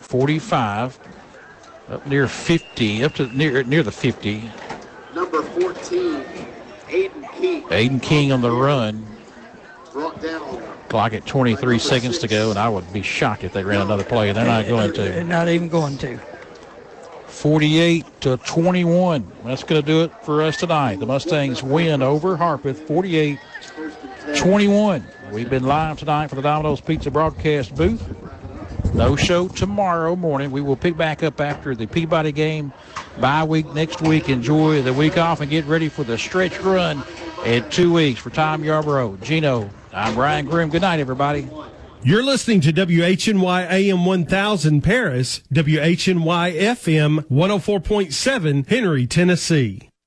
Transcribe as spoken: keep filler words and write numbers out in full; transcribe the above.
forty-five, up near fifty, up to near near the fifty. Number fourteen, Aiden King. Aiden King on the run. Brought down. Clock at twenty-three seconds to go, and I would be shocked if they ran another play, and they're not going to. They're not even going to. forty-eight to twenty-one. That's going to do it for us tonight. The Mustangs win over Harpeth, forty-eight twenty-one. We've been live tonight for the Domino's Pizza broadcast booth. No show tomorrow morning. We will pick back up after the Peabody game. Bye week next week. Enjoy the week off and get ready for the stretch run in two weeks. For Tom Yarborough, Gino, I'm Brian Grimm. Good night, everybody. You're listening to W H N Y A M one thousand Paris, W H N Y F M one oh four point seven Henry, Tennessee.